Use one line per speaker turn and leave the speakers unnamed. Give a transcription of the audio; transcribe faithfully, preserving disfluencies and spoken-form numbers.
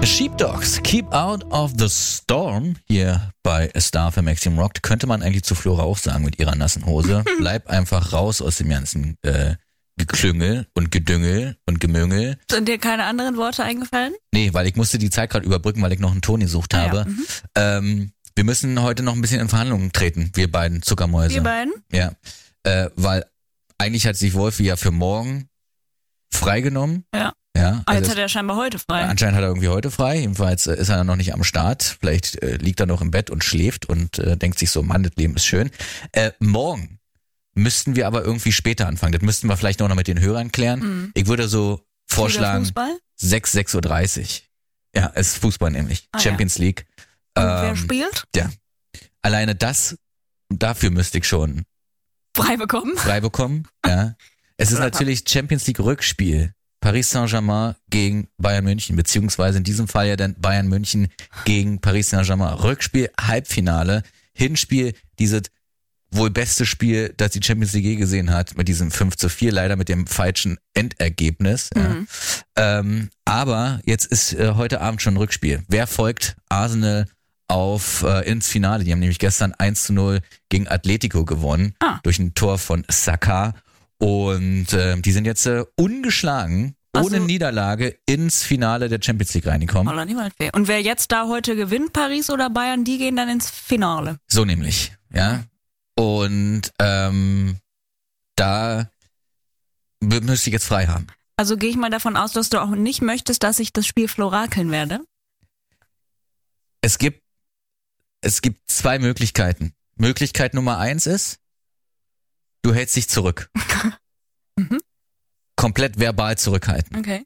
Sheepdogs, Keep Out of the Storm, hier bei Star für Maxim Rock. Könnte man eigentlich zu Flora auch sagen mit ihrer nassen Hose. Bleib einfach raus aus dem ganzen äh, Geklüngel und Gedüngel und Gemüngel.
Sind dir keine anderen Worte eingefallen?
Nee, weil ich musste die Zeit gerade überbrücken, weil ich noch einen Ton gesucht
ah,
habe.
Ja. Mhm.
Ähm, wir müssen heute noch ein bisschen in Verhandlungen treten, wir beiden Zuckermäuse.
Wir beiden?
Ja, äh, weil eigentlich hat sich Wolfi ja für morgen freigenommen.
Ja.
Ja,
Ah,
also
jetzt hat er scheinbar heute frei.
Anscheinend hat er irgendwie heute frei. Jedenfalls äh, ist er noch nicht am Start. Vielleicht äh, liegt er noch im Bett und schläft und äh, denkt sich so, Mann, das Leben ist schön. Äh, morgen müssten wir aber irgendwie später anfangen. Das müssten wir vielleicht noch mit den Hörern klären. Mhm. Ich würde so vorschlagen
Fußball?
sechs, sechs Uhr dreißig. Ja, es ist Fußball nämlich.
Ah,
Champions
ja.
League.
Und
ähm,
wer spielt?
Ja. Alleine das, dafür müsste ich schon
Frei bekommen?
frei bekommen. Ja. Es ist natürlich Champions League Rückspiel. Paris Saint-Germain gegen Bayern München, beziehungsweise in diesem Fall ja dann Bayern München gegen Paris Saint-Germain. Rückspiel, Halbfinale, Hinspiel, dieses wohl beste Spiel, das die Champions League je gesehen hat, mit diesem fünf zu vier, leider mit dem falschen Endergebnis.
Mhm.
Ja. Ähm, aber jetzt ist äh, heute Abend schon ein Rückspiel. Wer folgt Arsenal auf äh, ins Finale? Die haben nämlich gestern eins zu null gegen Atletico gewonnen,
ah.
durch ein Tor von Saka. Und äh, die sind jetzt äh, ungeschlagen, ohne
also,
Niederlage ins Finale der Champions League reingekommen.
Und wer jetzt da heute gewinnt, Paris oder Bayern, die gehen dann ins Finale.
So nämlich, ja. Und ähm, da müsste ich jetzt frei haben.
Also gehe ich mal davon aus, dass du auch nicht möchtest, dass ich das Spiel florakeln werde?
Es gibt, es gibt zwei Möglichkeiten. Möglichkeit Nummer eins ist, du hältst dich zurück.
mhm.
Komplett verbal zurückhalten.
Okay.